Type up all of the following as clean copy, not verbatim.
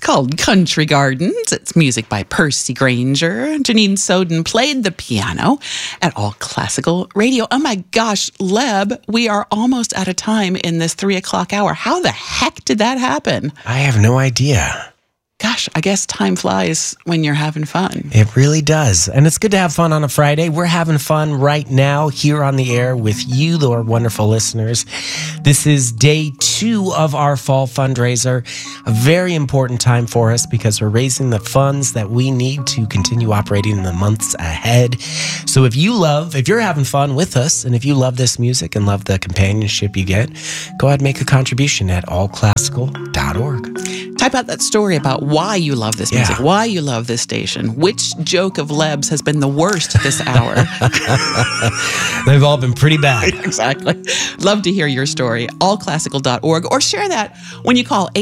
called Country Gardens. It's music by Percy Granger. Janine Soden played the piano at All Classical Radio. Oh my gosh, Leb, we are almost out of time in this 3 o'clock hour. How the heck did that happen? I have no idea. Gosh, I guess time flies when you're having fun. It really does. And it's good to have fun on a Friday. We're having fun right now here on the air with you, our wonderful listeners. This is day 2 of our fall fundraiser. A very important time for us because we're raising the funds that we need to continue operating in the months ahead. So if you're having fun with us, and if you love this music and love the companionship you get, go ahead and make a contribution at allclassical.org. Type out that story about why you love this music, why you love this station, which joke of Leb's has been the worst this hour. They've all been pretty bad. Exactly. Love to hear your story. Allclassical.org, or share that when you call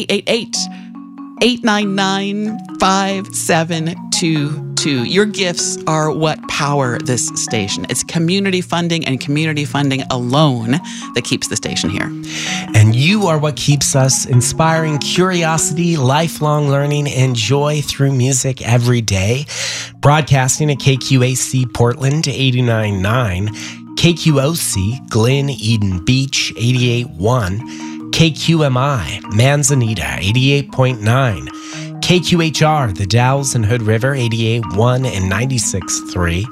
888-899-5722. Your gifts are what power this station. It's community funding and community funding alone that keeps the station here. And you are what keeps us inspiring curiosity, lifelong learning, and joy through music every day. Broadcasting at KQAC Portland 89.9, KQOC Glen Eden Beach 88.1, KQMI Manzanita 88.9, KQHR The Dalles and Hood River 88.1 and 96.3,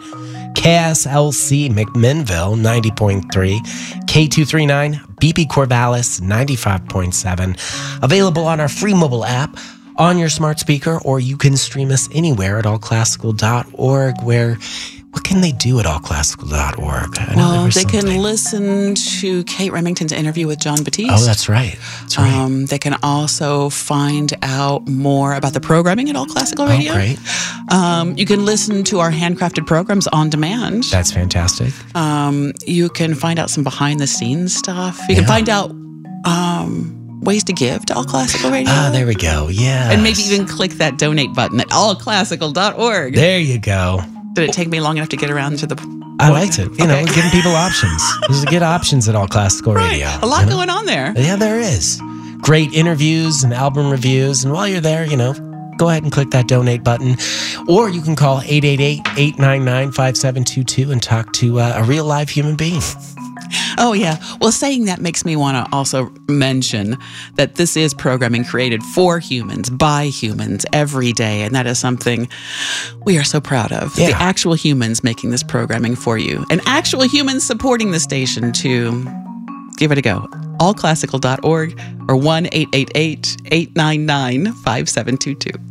KSLC McMinnville 90.3, K239 BP Corvallis 95.7. Available on our free mobile app, on your smart speaker, or you can stream us anywhere at allclassical.org, where what can they do at allclassical.org? Well, they can listen to Kate Remington's interview with Jon Batiste. Oh, that's right. That's right. They can also find out more about the programming at All Classical Radio. Oh, great. You can listen to our handcrafted programs on demand. That's fantastic. You can find out some behind-the-scenes stuff. You can find out ways to give to All Classical Radio. There we go. Yeah. And maybe even click that donate button at allclassical.org. There you go. Did it take me long enough to get around to the... I liked it. You know, we're giving people options. There's good options at All Classical Radio. A lot going on there. Yeah, there is. Great interviews and album reviews. And while you're there, go ahead and click that donate button. Or you can call 888-899-5722 and talk to a real live human being. Oh, yeah. Well, saying that makes me want to also mention that this is programming created for humans, by humans, every day. And that is something we are so proud of. Yeah. The actual humans making this programming for you. And actual humans supporting the station to give it a go. Allclassical.org or 1-888-899-5722.